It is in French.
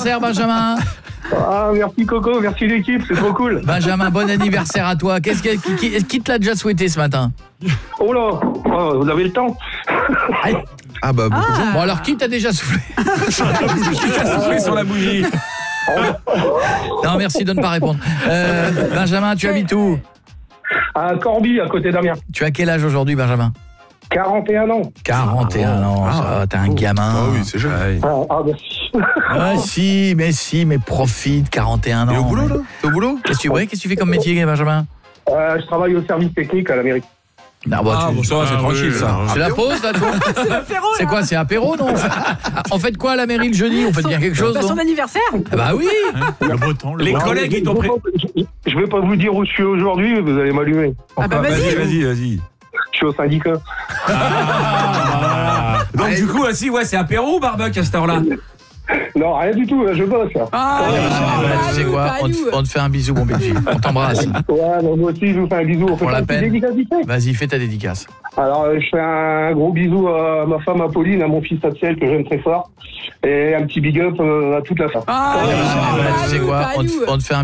anniversaire, Benjamin. Ah, merci Coco, merci l'équipe, c'est trop cool. Benjamin, bon anniversaire à toi. Qui te l'a déjà souhaité ce matin? Oh là, vous avez le temps? Ah bah beaucoup. Bon alors, qui t'a déjà soufflé? Qui t'a soufflé sur la bougie? Non, merci de ne pas répondre. Benjamin, tu habites où? À Corbie, à côté d'Amiens. Tu as quel âge aujourd'hui, Benjamin? 41 ans. 41 ans, ça va, t'es un gamin. Ah oui, c'est jeune. Merci. Mais profite, 41 ans. T'es au boulot, là? T'es au boulot? Qu'est-ce que tu fais comme métier, Benjamin? Je travaille au service technique à la mairie. Non, ça va, c'est tranquille, ça. C'est la pause, là, toi? C'est quoi, c'est apéro, non? On fait de quoi à la mairie le jeudi? On fait bien quelque chose, non? Son anniversaire. Bah oui. Le beau temps. Les collègues, ils t'ont pris. Je vais pas vous dire où je suis aujourd'hui, vous allez m'allumer. Ah bah vas-y. Vas-y. Je suis au syndicat. Donc du coup, c'est apéro ou barbecue à cette heure-là? Non, rien du tout, je bosse. Tu sais quoi, on te fait un bisou, mon Benji. On t'embrasse. Ouais, moi aussi, je vous fais un bisou. On fait Pour la une petite peine. dédicace vite fait. Vas-y, fais ta dédicace. Alors, je fais un gros bisou à ma femme Apolline, à mon fils Axel, que j'aime très fort. Et un petit big up à toute la famille. Tu sais quoi, on te fait un